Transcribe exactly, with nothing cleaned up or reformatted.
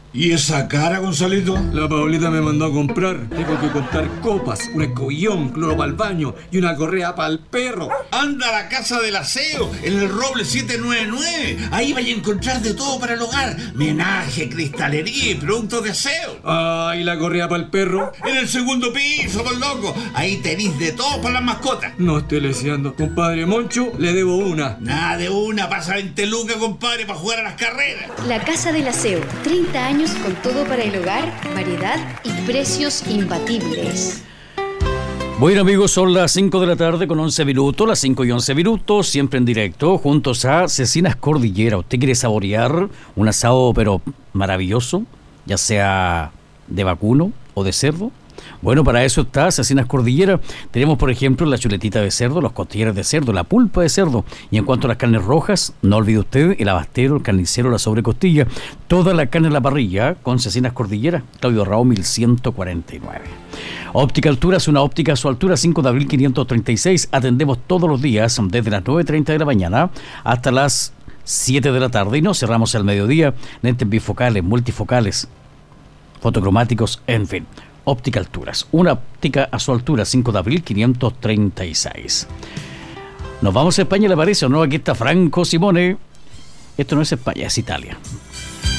¿Y esa cara, Gonzalito? La Paulita me mandó a comprar. Tengo que comprar copas, un escobillón, cloro para el baño y una correa para el perro. Anda a la Casa del Aseo, en el Roble siete nueve nueve. Ahí vais a encontrar de todo para el hogar. Menaje, cristalería y productos de aseo. Ah, ¿y la correa para el perro? En el segundo piso, por loco. Ahí tenéis de todo para las mascotas. No estoy leseando. Compadre Moncho, le debo una. Nada de una, pasa veinte lucas, compadre, para jugar a las carreras. La Casa del Aseo, treinta años con todo para el hogar, variedad y precios imbatibles. Bueno, amigos, son las cinco de la tarde con once minutos, las cinco y once minutos, siempre en directo, juntos a Cecinas Cordillera. ¿Usted quiere saborear un asado pero maravilloso, ya sea de vacuno o de cerdo? Bueno, para eso está Cecinas Cordillera. Tenemos, por ejemplo, la chuletita de cerdo, los costillas de cerdo, la pulpa de cerdo. Y en cuanto a las carnes rojas, no olvide usted el abastero, el carnicero, la sobrecostilla. Toda la carne en la parrilla con Cecinas Cordillera. Claudio Rao, mil ciento cuarenta y nueve. Óptica Alturas, una óptica a su altura, cinco de abril quinientos treinta y seis. Atendemos todos los días desde las nueve y treinta de la mañana hasta las siete de la tarde. Y nos cerramos al mediodía. Lentes bifocales, multifocales, fotocromáticos, en fin. Óptica Alturas, una óptica a su altura, cinco de abril quinientos treinta y seis. Nos vamos a España, ¿le parece o no? Aquí está Franco Simone. Esto no es España, es Italia.